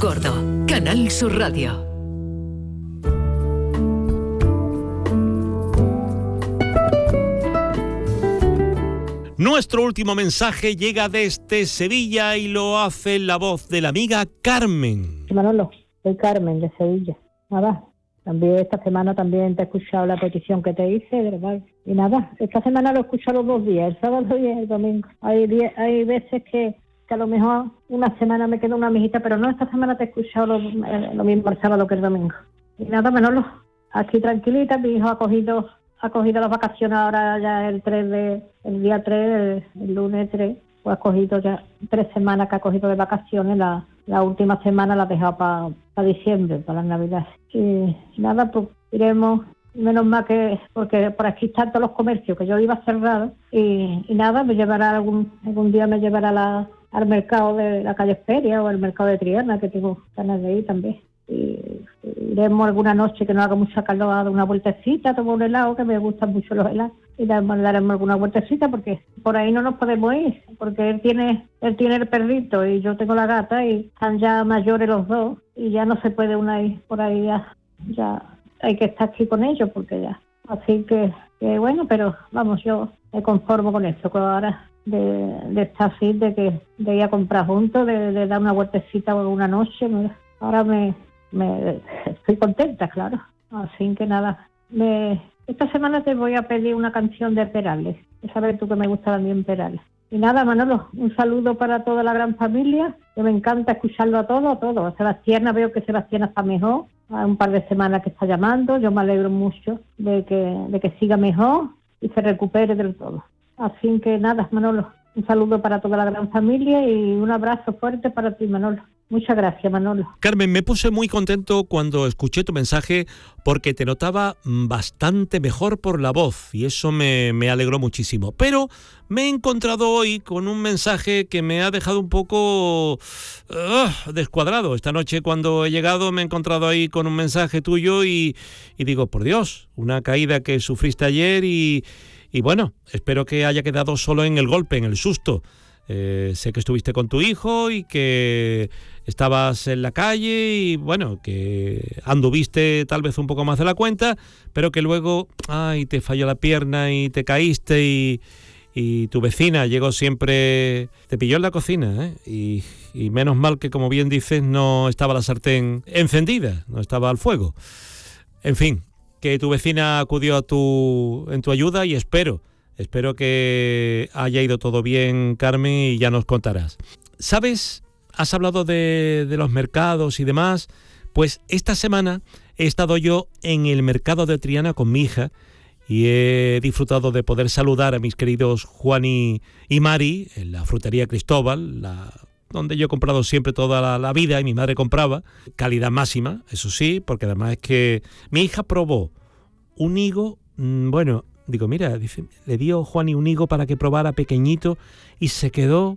gordo. Canal Sur Radio. Nuestro último mensaje llega desde Sevilla y lo hace la voz de la amiga Carmen. Manolo, soy Carmen de Sevilla. Nada, también esta semana también te he escuchado la petición que te hice, ¿verdad? Y nada, esta semana lo he escuchado los 2 días, el sábado y el domingo. Hay veces que a lo mejor una semana me queda una mijita, pero no, esta semana te he escuchado lo mismo el sábado que el domingo. Y nada, Manolo, aquí tranquilita, mi hijo ha cogido las vacaciones ahora ya el día 3, el lunes 3, pues ha cogido ya 3 semanas que ha cogido de vacaciones, la última semana la ha dejado para diciembre, para las Navidades. Y nada, pues iremos, menos mal que, porque por aquí están todos los comercios, que yo iba a cerrar, y nada, me llevará algún día me llevará al mercado de la calle Feria o al mercado de Triana, que tengo ganas de ir también. Y iremos alguna noche que no haga mucha calor a dar una vueltecita, a tomar un helado, que me gustan mucho los helados, y daremos alguna vueltecita, porque por ahí no nos podemos ir, porque él tiene el perrito y yo tengo la gata, y están ya mayores los dos, y ya no se puede una ir por ahí, ya hay que estar aquí con ellos, porque ya. Así que bueno, pero vamos, yo me conformo con esto, que ahora de estar así, de ir a comprar juntos, de dar una vueltecita una noche, ahora me estoy contenta, claro. Así que nada, esta semana te voy a pedir una canción de Perales. Sabes tú que me gusta también Perales. Y nada, Manolo, un saludo para toda la gran familia, que me encanta escucharlo a todos. Sebastián, veo que Sebastián está mejor, hay un par de semanas que está llamando, yo me alegro mucho de que siga mejor y se recupere del todo. Así que nada, Manolo, un saludo para toda la gran familia y un abrazo fuerte para ti, Manolo. Muchas gracias, Manolo. Carmen, me puse muy contento cuando escuché tu mensaje porque te notaba bastante mejor por la voz y eso me alegró muchísimo. Pero me he encontrado hoy con un mensaje que me ha dejado un poco descuadrado. Esta noche cuando he llegado me he encontrado ahí con un mensaje tuyo y digo, por Dios, una caída que sufriste ayer y bueno, espero que haya quedado solo en el golpe, en el susto. Sé que estuviste con tu hijo y que estabas en la calle y bueno, que anduviste tal vez un poco más de la cuenta, pero que luego te falló la pierna y te caíste y tu vecina llegó siempre, te pilló en la cocina, y menos mal que, como bien dices, no estaba la sartén encendida, no estaba al fuego. En fin, que tu vecina acudió en tu ayuda y espero que haya ido todo bien, Carmen, y ya nos contarás. ¿Sabes? Has hablado de los mercados y demás. Pues esta semana he estado yo en el mercado de Triana con mi hija y he disfrutado de poder saludar a mis queridos Juan y Mari en la frutería Cristóbal, donde yo he comprado siempre toda la vida y mi madre compraba. Calidad máxima, eso sí, porque además es que mi hija probó un higo, digo, mira, dice, le dio Juani un higo para que probara pequeñito y se quedó,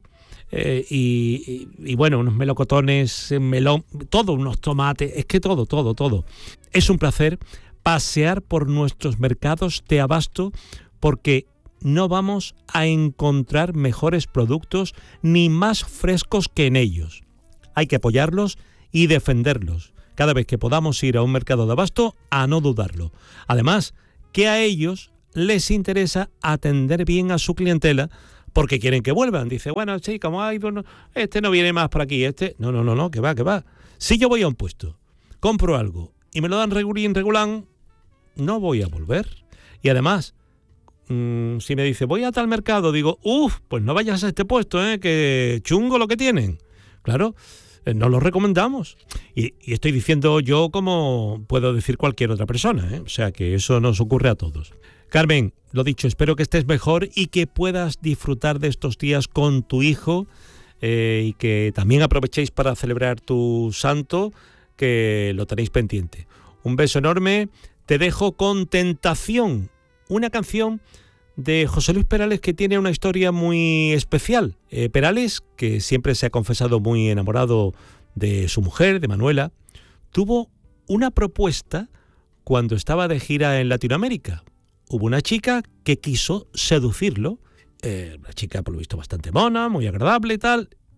y bueno, unos melocotones, melón, todo, unos tomates, es que todo. Es un placer pasear por nuestros mercados de abasto porque no vamos a encontrar mejores productos ni más frescos que en ellos. Hay que apoyarlos y defenderlos. Cada vez que podamos ir a un mercado de abasto, a no dudarlo. Además, que a ellos les interesa atender bien a su clientela porque quieren que vuelvan. Dice, bueno, sí, como hay, bueno, este no viene más por aquí, No, que va. Si yo voy a un puesto, compro algo y me lo dan regulán, no voy a volver. Y además, si me dice, voy a tal mercado, digo, pues no vayas a este puesto, que chungo lo que tienen. Claro, no lo recomendamos. Y estoy diciendo yo como puedo decir cualquier otra persona, o sea que eso nos ocurre a todos. Carmen, lo dicho, espero que estés mejor y que puedas disfrutar de estos días con tu hijo, y que también aprovechéis para celebrar tu santo, que lo tenéis pendiente. Un beso enorme. Te dejo con Tentación, una canción de José Luis Perales que tiene una historia muy especial. Perales, que siempre se ha confesado muy enamorado de su mujer, de Manuela, tuvo una propuesta cuando estaba de gira en Latinoamérica. Hubo una chica que quiso seducirlo, una chica por lo visto bastante mona, muy agradable y tal,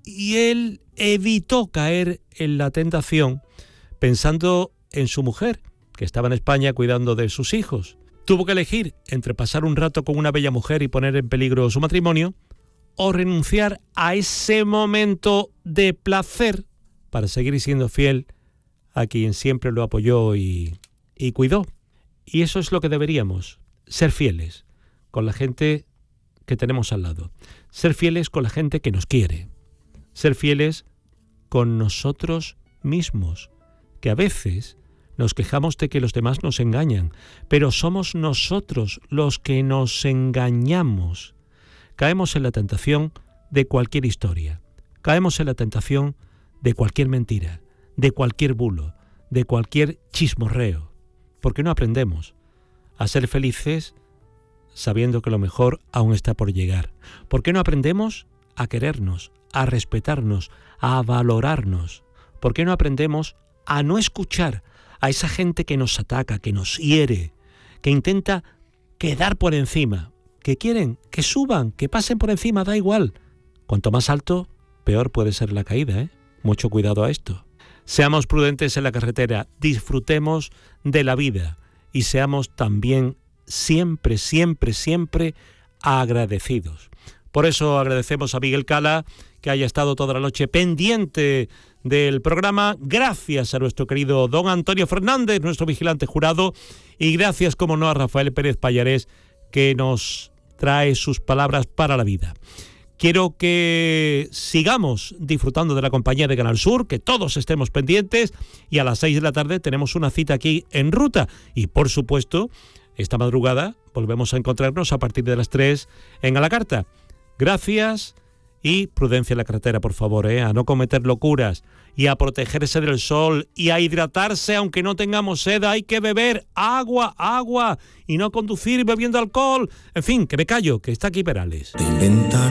y él evitó caer en la tentación pensando en su mujer, que estaba en España cuidando de sus hijos. Tuvo que elegir entre pasar un rato con una bella mujer y poner en peligro su matrimonio, o renunciar a ese momento de placer para seguir siendo fiel a quien siempre lo apoyó y cuidó. Y eso es lo que deberíamos, ser fieles con la gente que tenemos al lado, ser fieles con la gente que nos quiere, ser fieles con nosotros mismos, que a veces nos quejamos de que los demás nos engañan, pero somos nosotros los que nos engañamos. Caemos en la tentación de cualquier historia, caemos en la tentación de cualquier mentira, de cualquier bulo, de cualquier chismorreo, porque no aprendemos a ser felices sabiendo que lo mejor aún está por llegar. ¿Por qué no aprendemos a querernos, a respetarnos, a valorarnos? ¿Por qué no aprendemos a no escuchar a esa gente que nos ataca, que nos hiere, que intenta quedar por encima, que quieren que suban, que pasen por encima, da igual? Cuanto más alto, peor puede ser la caída, ¿eh? Mucho cuidado a esto. Seamos prudentes en la carretera, disfrutemos de la vida y seamos también siempre, siempre, siempre agradecidos. Por eso agradecemos a Miguel Cala que haya estado toda la noche pendiente del programa. Gracias a nuestro querido don Antonio Fernández, nuestro vigilante jurado, y gracias, como no, a Rafael Pérez Pallarés, que nos trae sus palabras para la vida. Quiero que sigamos disfrutando de la compañía de Canal Sur, que todos estemos pendientes, y a las 6 de la tarde tenemos una cita aquí en Ruta. Y por supuesto, esta madrugada volvemos a encontrarnos a partir de las 3 en A la Carta. Gracias y prudencia en la carretera, por favor, a no cometer locuras y a protegerse del sol y a hidratarse aunque no tengamos sed. Hay que beber agua y no conducir bebiendo alcohol. En fin, que me callo, que está aquí Perales.